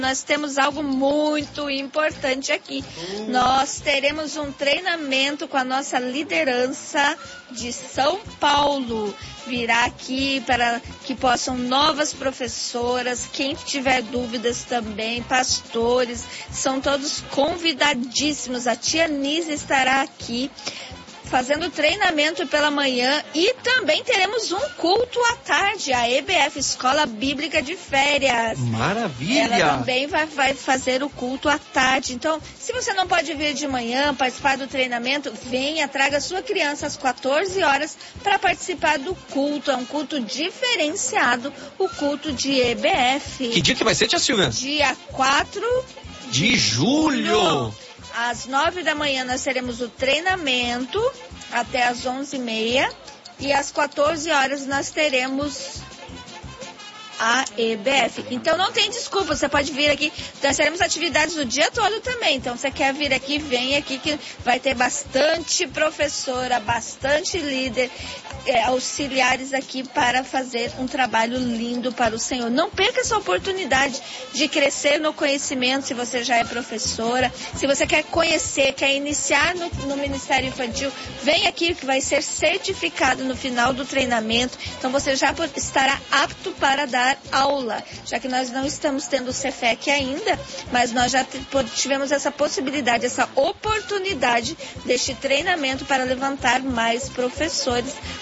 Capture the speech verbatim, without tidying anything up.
Nós temos algo muito importante aqui. Nós teremos um treinamento com a nossa liderança de São Paulo. Virá aqui para que possam novas professoras, quem tiver dúvidas também, pastores, são todos convidadíssimos. A tia Nise estará aqui fazendo treinamento pela manhã e também teremos um culto à tarde, a E B F, Escola Bíblica de Férias. Maravilha! Ela também vai, vai fazer o culto à tarde. Então, se você não pode vir de manhã, participar do treinamento, venha, traga sua criança às quatorze horas para participar do culto. É um culto diferenciado, o culto de E B F. Que dia que vai ser, tia Silvia? Dia quatro de julho. Às nove da manhã nós teremos o treinamento até às onze e meia e às quatorze horas nós teremos a E B F. Então não tem desculpa, você pode vir aqui. Nós teremos atividades o dia todo também. Então você quer vir aqui, vem aqui que vai ter bastante professora, bastante líder, é, auxiliares aqui para fazer um trabalho lindo para o Senhor. Não perca essa oportunidade de crescer no conhecimento se você já é professora. Se você quer conhecer, quer iniciar no, no Ministério Infantil, vem aqui que vai ser certificado no final do treinamento. Então você já estará apto para dar aula, já que nós não estamos tendo o Cefec ainda, mas nós já tivemos essa possibilidade, essa oportunidade deste treinamento para levantar mais professores